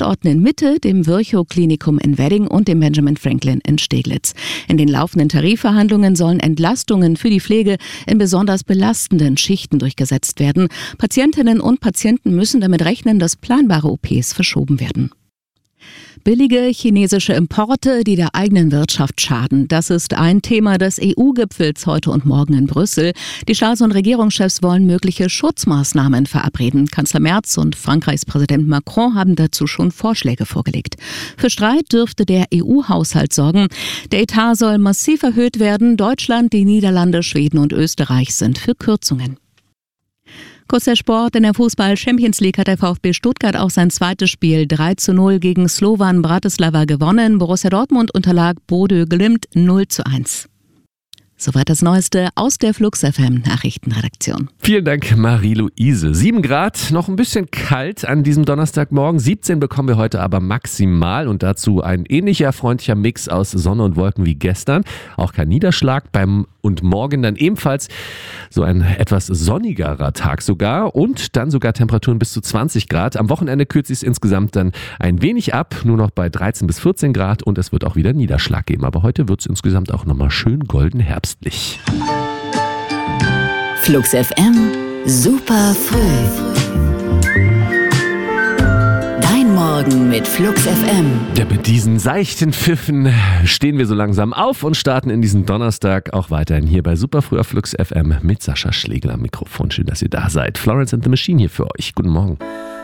Standorten in Mitte, dem Virchow-Klinikum in Wedding und dem Benjamin Franklin in Steglitz. In den laufenden Tarifverhandlungen sollen Entlastungen für die Pflege in besonders belastenden Schichten durchgesetzt werden. Patientinnen und Patienten müssen damit rechnen, dass planbare OPs verschoben werden. Billige chinesische Importe, die der eigenen Wirtschaft schaden. Das ist ein Thema des EU-Gipfels heute und morgen in Brüssel. Die Staats- und Regierungschefs wollen mögliche Schutzmaßnahmen verabreden. Kanzler Merz und Frankreichs Präsident Macron haben dazu schon Vorschläge vorgelegt. Für Streit dürfte der EU-Haushalt sorgen. Der Etat soll massiv erhöht werden. Deutschland, die Niederlande, Schweden und Österreich sind für Kürzungen. Kurz der Sport: In der Fußball-Champions League hat der VfB Stuttgart auch sein zweites Spiel 3:0 gegen Slovan Bratislava gewonnen. Borussia Dortmund unterlag Bodø Glimt 0:1. Soweit das Neueste aus der Flux FM Nachrichtenredaktion. Vielen Dank, Marie-Louise. 7 Grad, noch ein bisschen kalt an diesem Donnerstagmorgen. 17 bekommen wir heute aber maximal und dazu ein ähnlicher freundlicher Mix aus Sonne und Wolken wie gestern. Auch kein Niederschlag und morgen dann ebenfalls so ein etwas sonnigerer Tag sogar und dann sogar Temperaturen bis zu 20 Grad. Am Wochenende kühlt sich es insgesamt dann ein wenig ab, nur noch bei 13 bis 14 Grad und es wird auch wieder Niederschlag geben. Aber heute wird es insgesamt auch nochmal schön golden herbstlich. Flux FM, super früh. Dein Morgen mit Flux FM. Ja, mit diesen seichten Pfiffen stehen wir so langsam auf und starten in diesen Donnerstag auch weiterhin hier bei Superfrüh auf Flux FM mit Sascha Schlegel am Mikrofon. Schön, dass ihr da seid. Florence and the Machine hier für euch. Guten Morgen.